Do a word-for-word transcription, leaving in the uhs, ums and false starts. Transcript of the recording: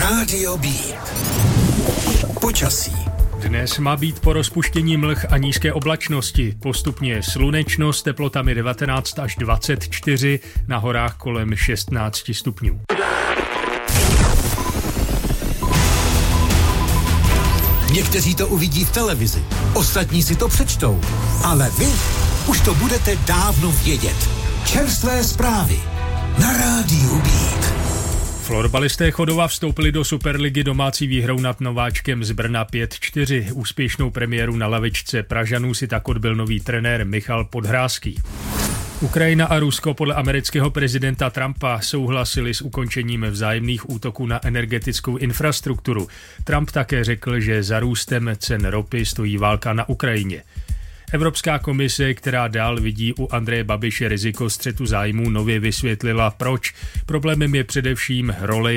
Rádio Beat. Počasí. Dnes má být po rozpuštění mlh a nízké oblačnosti. Postupně slunečno s teplotami devatenáct až dvacet čtyři, na horách kolem šestnáct stupňů. Někteří to uvidí v televizi, ostatní si to přečtou, ale vy už to budete dávno vědět. Čerstvé zprávy na Rádiu Beat. Florbalisté Chodova vstoupili do Superligy domácí výhrou nad nováčkem z Brna pět čtyři. Úspěšnou premiéru na lavičce Pražanů si tak odbyl nový trenér Michal Podhrázký. Ukrajina a Rusko podle amerického prezidenta Trumpa souhlasili s ukončením vzájemných útoků na energetickou infrastrukturu. Trump také řekl, že za růstem cen ropy stojí válka na Ukrajině. Evropská komise, která dál vidí u Andreje Babiše riziko střetu zájmů, nově vysvětlila, proč. Problémem je především role